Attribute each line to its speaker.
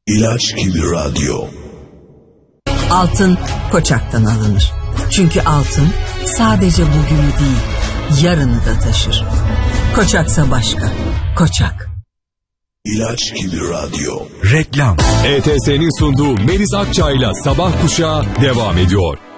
Speaker 1: İlaç gibi radyo.
Speaker 2: Altın Koçak'tan alınır. Çünkü altın sadece bugünü değil, yarını da taşır. Koçaksa başka. Koçak.
Speaker 1: İlaç gibi radyo.
Speaker 3: Reklam. ETS'nin sunduğu Melis Akçay'la Sabah Kuşağı devam ediyor.